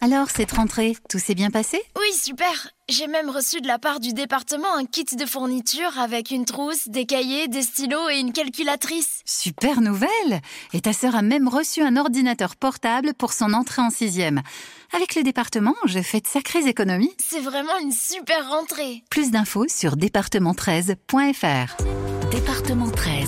Alors, cette rentrée, tout s'est bien passé ? Oui, super. J'ai même reçu de la part du département un kit de fourniture avec une trousse, des cahiers, des stylos et une calculatrice. Super nouvelle ! Et ta sœur a même reçu un ordinateur portable pour son entrée en 6e. Avec le département, je fais de sacrées économies. C'est vraiment une super rentrée. Plus d'infos sur département13.fr. Département 13.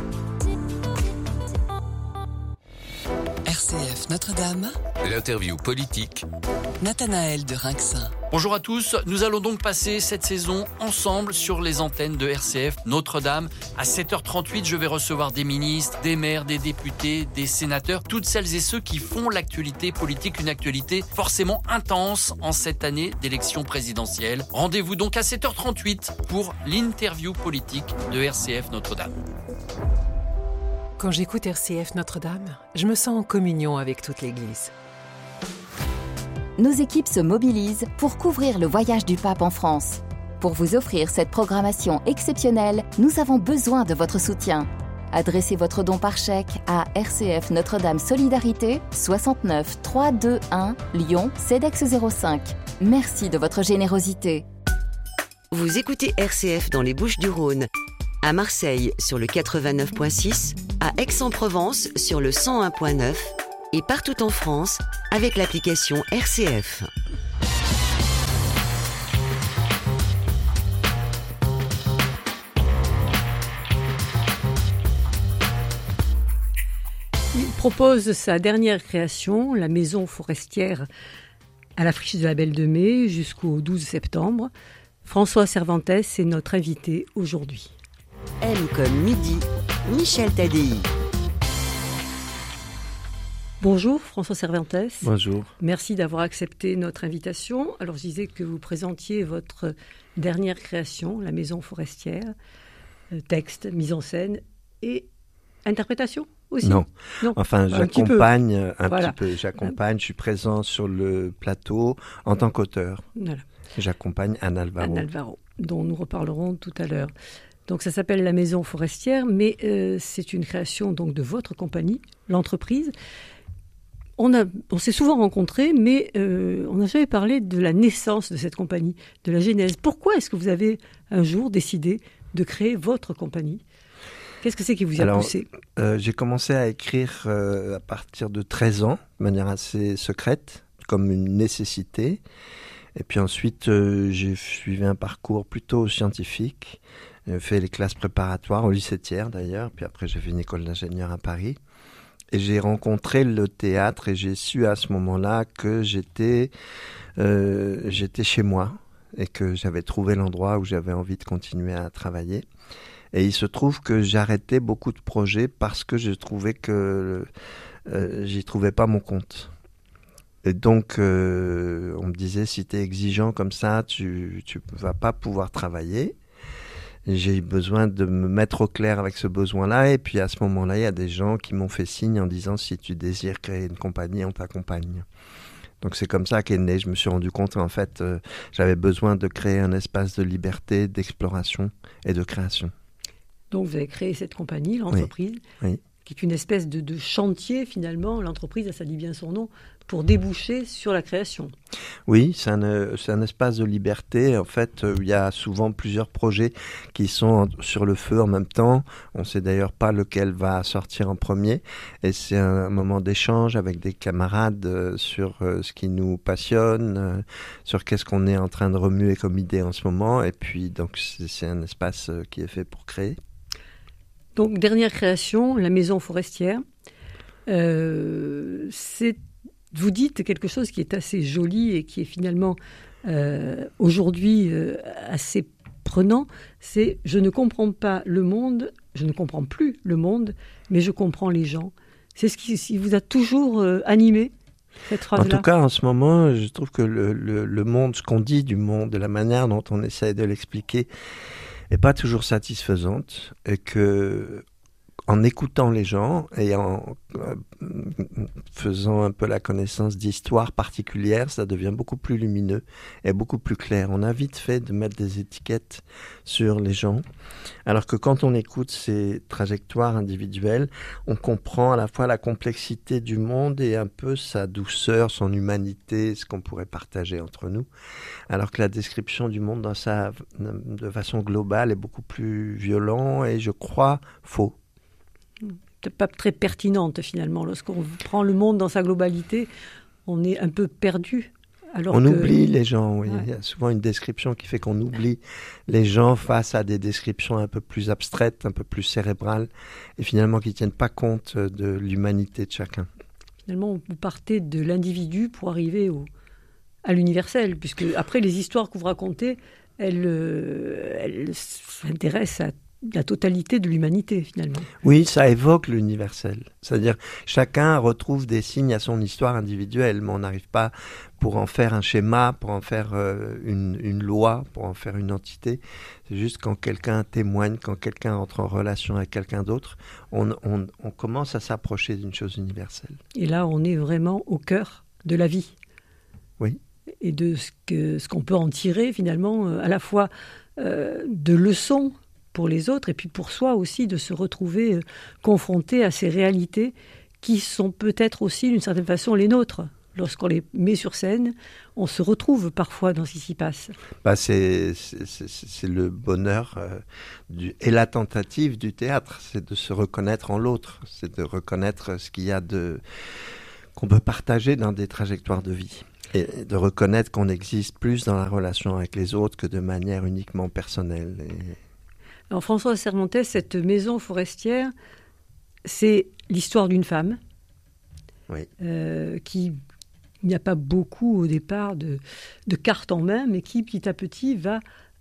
RCF Notre-Dame, L'interview politique. Nathanaël de Rinxin. Bonjour à tous, nous allons donc passer cette saison ensemble sur les antennes de RCF Notre-Dame. À 7h38, je vais recevoir des ministres, des maires, des députés, des sénateurs, toutes celles et ceux qui font l'actualité politique, une actualité forcément intense en cette année d'élection présidentielle. Rendez-vous donc à 7h38 pour l'interview politique de RCF Notre-Dame. Quand j'écoute RCF Notre-Dame, je me sens en communion avec toute l'Église. Nos équipes se mobilisent pour couvrir le voyage du pape en France. Pour vous offrir cette programmation exceptionnelle, nous avons besoin de votre soutien. Adressez votre don par chèque à RCF Notre-Dame Solidarité, 69 321 Lyon, CEDEX 05. Merci de votre générosité. Vous écoutez RCF dans les Bouches-du-Rhône, à Marseille sur le 89.6, à Aix-en-Provence sur le 101.9 et partout en France avec l'application RCF. Il propose sa dernière création, la Maison Forestière, à la Friche de la Belle de Mai jusqu'au 12 septembre. François Cervantes est notre invité aujourd'hui. M comme midi, Michel Tadei. Bonjour François Cervantes. Bonjour. Merci d'avoir accepté notre invitation. Alors je disais que vous présentiez votre dernière création, la Maison Forestière, texte, mise en scène et interprétation aussi. Non. Enfin j'accompagne Voilà. petit peu. J'accompagne, je suis présent sur le plateau en tant qu'auteur. Voilà. J'accompagne Anne Alvaro. Anne Alvaro, dont nous reparlerons tout à l'heure. Donc ça s'appelle La Maison Forestière, mais c'est une création donc de votre compagnie, l'entreprise. On s'est souvent rencontrés, mais on n'a jamais parlé de la naissance de cette compagnie, de la genèse. Pourquoi est-ce que vous avez un jour décidé de créer votre compagnie ? Qu'est-ce que c'est qui vous a poussé ? J'ai commencé à écrire à partir de 13 ans, de manière assez secrète, comme une nécessité. Et puis ensuite, j'ai suivi un parcours plutôt scientifique. J'ai fait les classes préparatoires au lycée Thiers d'ailleurs, puis après j'ai fait une école d'ingénieur à Paris. Et j'ai rencontré le théâtre et j'ai su à ce moment-là que j'étais chez moi et que j'avais trouvé l'endroit où j'avais envie de continuer à travailler. Et il se trouve que j'arrêtais beaucoup de projets parce que je trouvais que j'y trouvais pas mon compte. Et donc, on me disait, si tu es exigeant comme ça, tu vas pas pouvoir travailler. Et j'ai eu besoin de me mettre au clair avec ce besoin-là. Et puis, à ce moment-là, il y a des gens qui m'ont fait signe en disant, si tu désires créer une compagnie, on t'accompagne. Donc, c'est comme ça qu'est né. Je me suis rendu compte, en fait, j'avais besoin de créer un espace de liberté, d'exploration et de création. Donc, vous avez créé cette compagnie, l'entreprise, oui. Qui est une espèce de chantier, finalement. L'entreprise, ça dit bien son nom, pour déboucher sur la création. Oui, c'est un espace de liberté. En fait, il y a souvent plusieurs projets qui sont sur le feu en même temps. On ne sait d'ailleurs pas lequel va sortir en premier. Et c'est un moment d'échange avec des camarades sur ce qui nous passionne, sur qu'est-ce qu'on est en train de remuer comme idée en ce moment. Et puis, donc, c'est un espace qui est fait pour créer. Donc, dernière création, la Maison Forestière. Vous dites quelque chose qui est assez joli et qui est finalement aujourd'hui assez prenant, c'est « Je ne comprends pas le monde, je ne comprends plus le monde, mais je comprends les gens ». C'est ce qui vous a toujours animé, cette phrase-là ? En tout cas, en ce moment, je trouve que le monde, ce qu'on dit du monde, de la manière dont on essaie de l'expliquer, n'est pas toujours satisfaisante et que en écoutant les gens et en faisant un peu la connaissance d'histoires particulières, ça devient beaucoup plus lumineux et beaucoup plus clair. On a vite fait de mettre des étiquettes sur les gens, alors que quand on écoute ces trajectoires individuelles, on comprend à la fois la complexité du monde et un peu sa douceur, son humanité, ce qu'on pourrait partager entre nous, alors que la description du monde de façon globale est beaucoup plus violent et, je crois, faux. Pas très pertinente finalement. Lorsqu'on prend le monde dans sa globalité, on est un peu perdu. Oublie les gens, oui. Ouais. Il y a souvent une description qui fait qu'on oublie les gens face à des descriptions un peu plus abstraites, un peu plus cérébrales, et finalement qui ne tiennent pas compte de l'humanité de chacun. Finalement, vous partez de l'individu pour arriver à l'universel, puisque après les histoires que vous racontez, elles s'intéressent à la totalité de l'humanité, finalement. Oui, ça évoque l'universel. C'est-à-dire, chacun retrouve des signes à son histoire individuelle, mais on n'arrive pas pour en faire un schéma, pour en faire une loi, pour en faire une entité. C'est juste quand quelqu'un témoigne, quand quelqu'un entre en relation avec quelqu'un d'autre, on commence à s'approcher d'une chose universelle. Et là, on est vraiment au cœur de la vie. Oui. Et de ce qu'on peut en tirer, finalement, à la fois de leçons pour les autres, et puis pour soi aussi, de se retrouver confronté à ces réalités qui sont peut-être aussi, d'une certaine façon, les nôtres. Lorsqu'on les met sur scène, on se retrouve parfois dans ce qui s'y passe. C'est le bonheur et la tentative du théâtre, c'est de se reconnaître en l'autre, c'est de reconnaître ce qu'il y a qu'on peut partager dans des trajectoires de vie. Et de reconnaître qu'on existe plus dans la relation avec les autres que de manière uniquement personnelle. Alors François Cervantes, cette maison forestière, c'est l'histoire d'une femme qui n'y a pas beaucoup au départ de cartes en main, mais qui petit à petit va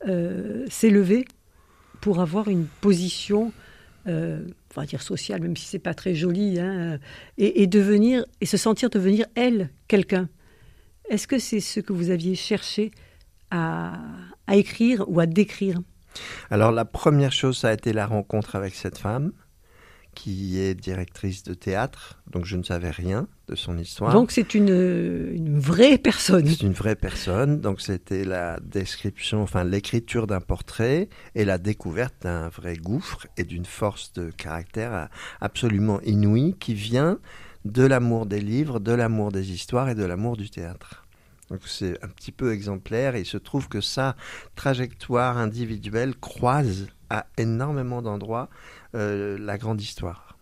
s'élever pour avoir une position, on va dire sociale, même si c'est pas très joli, et se sentir devenir elle quelqu'un. Est-ce que c'est ce que vous aviez cherché à écrire ou à décrire ? Alors la première chose, ça a été la rencontre avec cette femme qui est directrice de théâtre, donc je ne savais rien de son histoire. Donc c'est une vraie personne. C'est une vraie personne, donc c'était la description, l'écriture d'un portrait et la découverte d'un vrai gouffre et d'une force de caractère absolument inouïe qui vient de l'amour des livres, de l'amour des histoires et de l'amour du théâtre. Donc c'est un petit peu exemplaire et il se trouve que sa trajectoire individuelle croise à énormément d'endroits la grande histoire.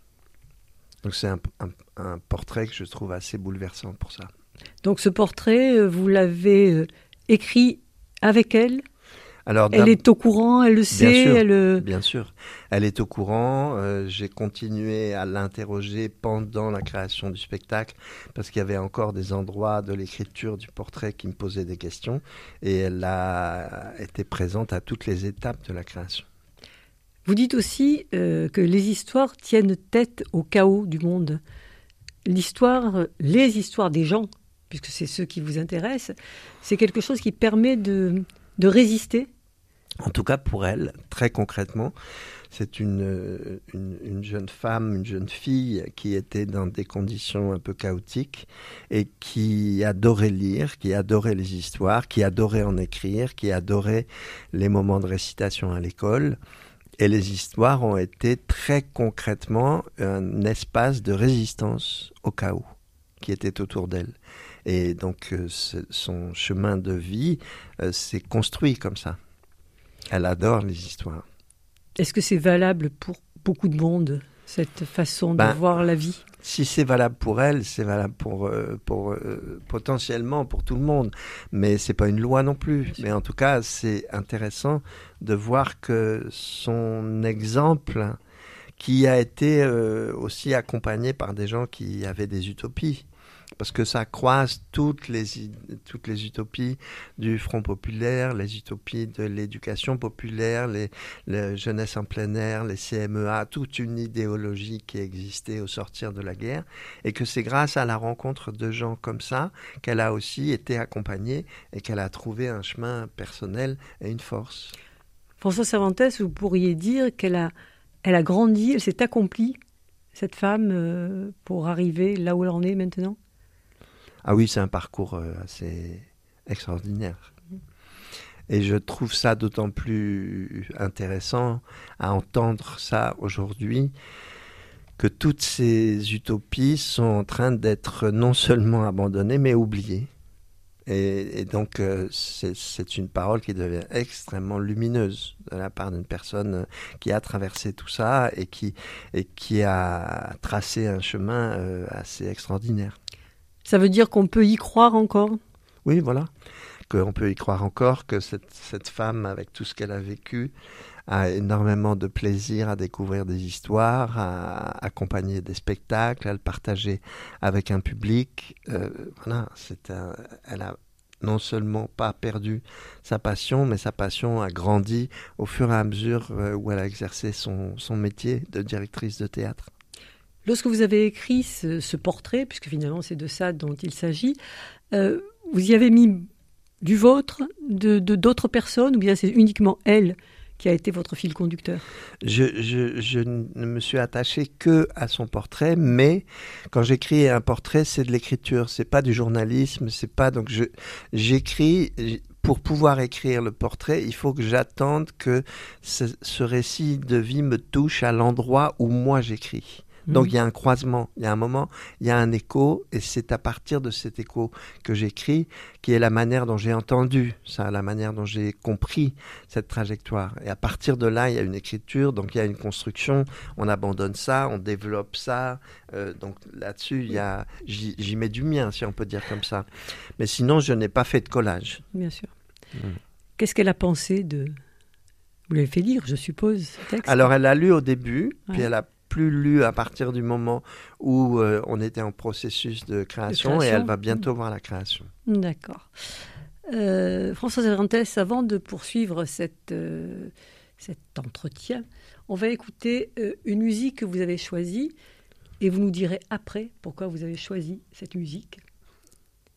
Donc c'est un portrait que je trouve assez bouleversant pour ça. Donc ce portrait, vous l'avez écrit avec elle ? Alors, elle est au courant, elle le sait. Bien sûr, elle est au courant. J'ai continué à l'interroger pendant la création du spectacle parce qu'il y avait encore des endroits de l'écriture du portrait qui me posaient des questions et elle a été présente à toutes les étapes de la création. Vous dites aussi que les histoires tiennent tête au chaos du monde. Les histoires des gens, puisque c'est ceux qui vous intéressent, c'est quelque chose qui permet de résister. En tout cas pour elle, très concrètement, c'est une jeune femme, une jeune fille qui était dans des conditions un peu chaotiques et qui adorait lire, qui adorait les histoires, qui adorait en écrire, qui adorait les moments de récitation à l'école. Et les histoires ont été très concrètement un espace de résistance au chaos qui était autour d'elle. Et donc son chemin de vie s'est construit comme ça. Elle adore les histoires. Est-ce que c'est valable pour beaucoup de monde, cette façon de voir la vie ? Si c'est valable pour elle, c'est valable pour potentiellement pour tout le monde. Mais c'est pas une loi non plus. Mais en tout cas, c'est intéressant de voir que son exemple, qui a été aussi accompagné par des gens qui avaient des utopies, parce que ça croise toutes les utopies du Front populaire, les utopies de l'éducation populaire, les jeunesse en plein air, les CMEA, toute une idéologie qui existait au sortir de la guerre, et que c'est grâce à la rencontre de gens comme ça qu'elle a aussi été accompagnée et qu'elle a trouvé un chemin personnel et une force. François Cervantes, vous pourriez dire qu'elle a elle a grandi, elle s'est accomplie, cette femme, pour arriver là où elle en est maintenant? Ah oui, c'est un parcours assez extraordinaire. Et je trouve ça d'autant plus intéressant à entendre ça aujourd'hui, que toutes ces utopies sont en train d'être non seulement abandonnées, mais oubliées. Et donc, c'est une parole qui devient extrêmement lumineuse de la part d'une personne qui a traversé tout ça et qui a tracé un chemin assez extraordinaire. Ça veut dire qu'on peut y croire encore? Oui, voilà. Qu'on peut y croire encore, que cette femme, avec tout ce qu'elle a vécu, a énormément de plaisir à découvrir des histoires, à accompagner des spectacles, à le partager avec un public. Voilà, elle a non seulement pas perdu sa passion, mais sa passion a grandi au fur et à mesure où elle a exercé son métier de directrice de théâtre. Lorsque vous avez écrit ce portrait, puisque finalement c'est de ça dont il s'agit, vous y avez mis du vôtre, d'autres personnes, ou bien c'est uniquement elle qui a été votre fil conducteur? Je ne me suis attaché que à son portrait, mais quand j'écris un portrait, c'est de l'écriture, c'est pas du journalisme, c'est pas, donc j'écris. Pour pouvoir écrire le portrait, il faut que j'attende que ce récit de vie me touche à l'endroit où moi j'écris. Donc il y a un croisement, il y a un moment, il y a un écho, et c'est à partir de cet écho que j'écris, qui est la manière dont j'ai entendu ça, la manière dont j'ai compris cette trajectoire. Et à partir de là, il y a une écriture, donc il y a une construction, on abandonne ça, on développe ça, donc là-dessus, j'y mets du mien, si on peut dire comme ça. Mais sinon, je n'ai pas fait de collage. Bien sûr. Qu'est-ce qu'elle a pensé de... Vous l'avez fait lire, je suppose, ce texte? Alors, elle a lu au début, ouais. Puis elle a plus lu à partir du moment où on était en processus de création, et elle va bientôt voir la création. D'accord. Françoise Arantes, avant de poursuivre cet entretien, on va écouter une musique que vous avez choisie, et vous nous direz après pourquoi vous avez choisi cette musique.